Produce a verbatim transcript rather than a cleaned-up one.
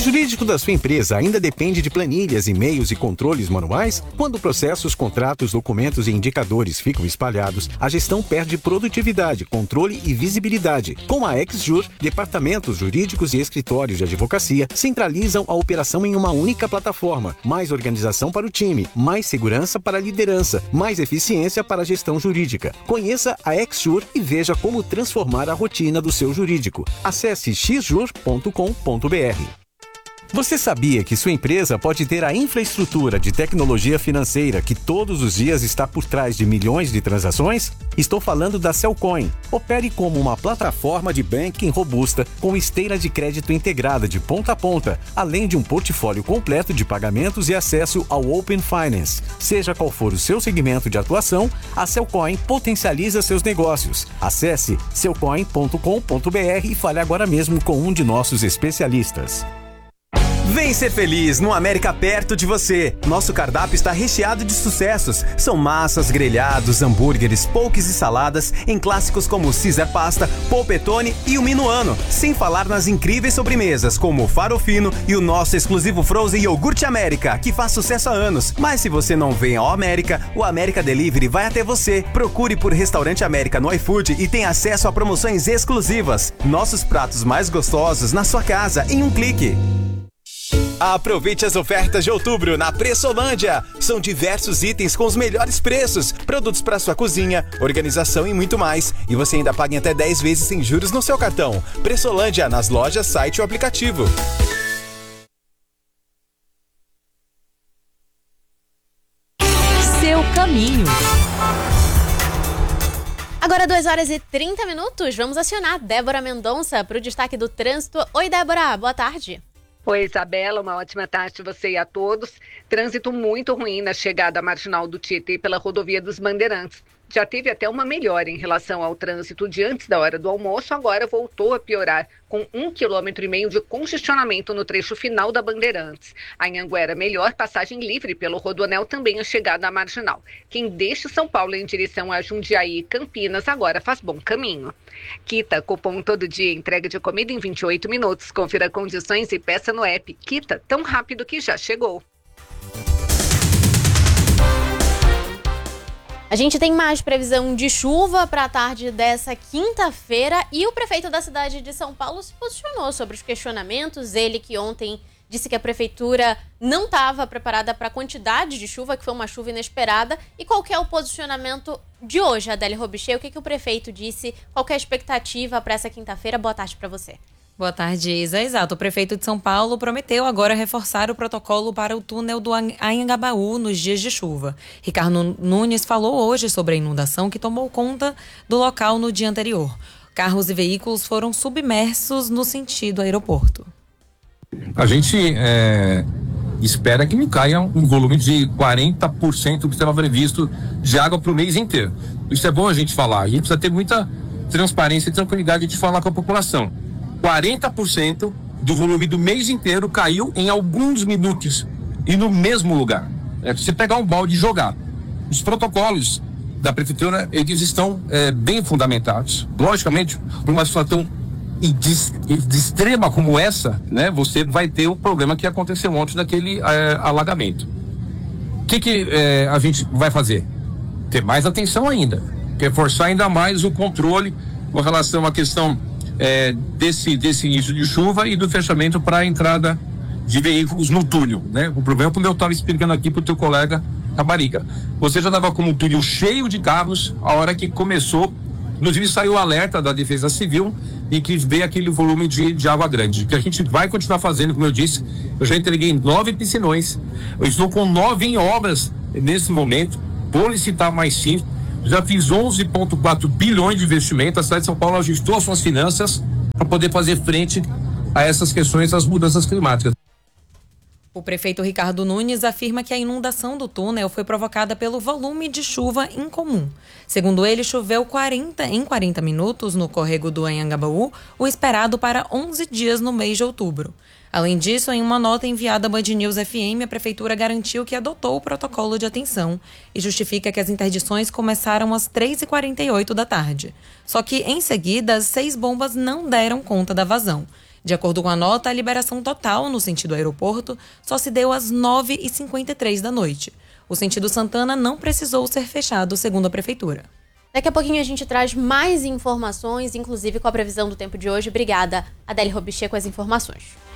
jurídico da sua empresa ainda depende de planilhas, e-mails e controles manuais? Quando processos, contratos, documentos e indicadores ficam espalhados, a gestão perde produtividade, controle e visibilidade. Com a XJur, departamentos jurídicos e escritórios de advocacia centralizam a operação em uma única plataforma. Mais organização para o time, mais segurança para a liderança, mais eficiência para a gestão jurídica. Conheça a XJur e veja como transformar a rotina do seu jurídico. Acesse x jur ponto com ponto b r. Você sabia que sua empresa pode ter a infraestrutura de tecnologia financeira que todos os dias está por trás de milhões de transações? Estou falando da Cellcoin. Opere como uma plataforma de banking robusta com esteira de crédito integrada de ponta a ponta, além de um portfólio completo de pagamentos e acesso ao Open Finance. Seja qual for o seu segmento de atuação, a Cellcoin potencializa seus negócios. Acesse cellcoin ponto com ponto b r e fale agora mesmo com um de nossos especialistas. Vem ser feliz no América perto de você. Nosso cardápio está recheado de sucessos. São massas, grelhados, hambúrgueres, pokés e saladas em clássicos como Caesar Pasta, Polpettone e o Minuano. Sem falar nas incríveis sobremesas como o Farofino e o nosso exclusivo Frozen Iogurte América, que faz sucesso há anos. Mas se você não vem ao América, o América Delivery vai até você. Procure por Restaurante América no iFood e tenha acesso a promoções exclusivas. Nossos pratos mais gostosos na sua casa em um clique. Aproveite as ofertas de outubro na Pressolândia. São diversos itens com os melhores preços, produtos para sua cozinha, organização e muito mais. E você ainda paga em até dez vezes sem juros no seu cartão. Pressolândia, nas lojas, site ou aplicativo. Seu caminho. Agora duas horas e trinta minutos, vamos acionar Débora Mendonça para o destaque do trânsito. Oi, Débora, boa tarde. Oi, Isabela, uma ótima tarde a você e a todos. Trânsito muito ruim na chegada à Marginal do Tietê pela rodovia dos Bandeirantes. Já teve até uma melhora em relação ao trânsito de antes da hora do almoço, agora voltou a piorar, com um quilômetro e meio de congestionamento no trecho final da Bandeirantes. A Anhanguera melhor, passagem livre pelo Rodoanel, também a chegada à Marginal. Quem deixa São Paulo em direção a Jundiaí e Campinas agora faz bom caminho. Quita, cupom todo dia, entrega de comida em vinte e oito minutos. Confira condições e peça no app. Quita, tão rápido que já chegou. A gente tem mais previsão de chuva para a tarde dessa quinta-feira e o prefeito da cidade de São Paulo se posicionou sobre os questionamentos. Ele que ontem disse que a prefeitura não estava preparada para a quantidade de chuva, que foi uma chuva inesperada. E qual que é o posicionamento de hoje, Adélia Robichê? O que, que o prefeito disse? Qual que é a expectativa para essa quinta-feira? Boa tarde para você. Boa tarde, Isa. Exato. O prefeito de São Paulo prometeu agora reforçar o protocolo para o túnel do Anhangabaú nos dias de chuva. Ricardo Nunes falou hoje sobre a inundação que tomou conta do local no dia anterior. Carros e veículos foram submersos no sentido aeroporto. A gente é, espera que não caia um volume de quarenta por cento do que estava previsto de água para o mês inteiro. Isso é bom a gente falar. A gente precisa ter muita transparência e tranquilidade de falar com a população. quarenta por cento do volume do mês inteiro caiu em alguns minutos e no mesmo lugar. É você pegar um balde e jogar. Os protocolos da prefeitura, eles estão é, bem fundamentados. Logicamente, por uma situação de, de extrema como essa, né, você vai ter o problema que aconteceu ontem daquele é, alagamento. O que, que é, a gente vai fazer? Ter mais atenção ainda, reforçar ainda mais o controle com relação à questão É, desse, desse início de chuva e do fechamento para a entrada de veículos no túnel, né? O problema, como eu estava explicando aqui para o teu colega Caparica, você já estava com um túnel cheio de carros a hora que começou, inclusive saiu o alerta da Defesa Civil e que veio aquele volume de, de água grande, que a gente vai continuar fazendo, como eu disse. Eu já entreguei nove piscinões, eu estou com nove em obras nesse momento, vou licitar mais cinco. Já fiz onze vírgula quatro bilhões de investimento. A cidade de São Paulo ajustou as suas finanças para poder fazer frente a essas questões das mudanças climáticas. O prefeito Ricardo Nunes afirma que a inundação do túnel foi provocada pelo volume de chuva incomum. Segundo ele, choveu quarenta em quarenta minutos no córrego do Anhangabaú, o esperado para onze dias no mês de outubro. Além disso, em uma nota enviada à Band News F M, a prefeitura garantiu que adotou o protocolo de atenção e justifica que as interdições começaram às três e quarenta e oito da tarde. Só que, em seguida, as seis bombas não deram conta da vazão. De acordo com a nota, a liberação total no sentido aeroporto só se deu às nove e cinquenta e três da noite. O sentido Santana não precisou ser fechado, segundo a prefeitura. Daqui a pouquinho a gente traz mais informações, inclusive com a previsão do tempo de hoje. Obrigada, Adélia Robichê, com as informações.